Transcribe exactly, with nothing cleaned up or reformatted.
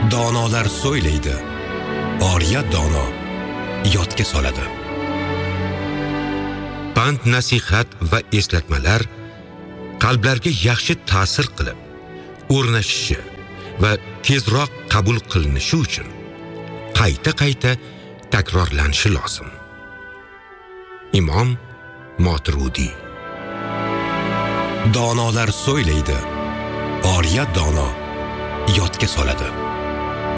Donolar so'ylaydi, oriya dono yodga soladi. Pand nasihat va eslatmalar qalblarga yaxshi ta'sir qilib, o'rnashishi va tezroq qabul qilinishi uchun qayta-qayta takrorlanishi lozim. Imom Moturudi. Donolar so'ylaydi, oriya dono yodga soladi.